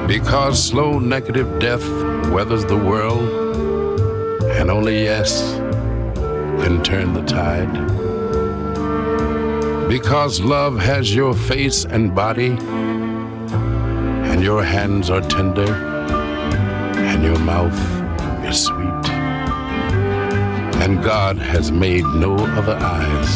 Because slow negative death weathers the world, and only yes can turn the tide. Because love has your face and body, and your hands are tender, and your mouth is sweet, and God has made no other eyes